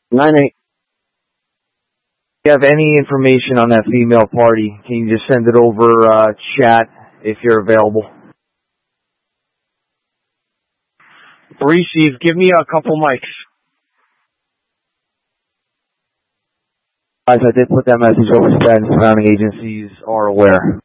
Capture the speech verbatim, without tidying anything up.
Nine eight. If you have any information on that female party, can you just send it over uh, chat if you're available? Receive. Give me a couple mics. Guys, I did put that message over to that, and surrounding agencies are aware.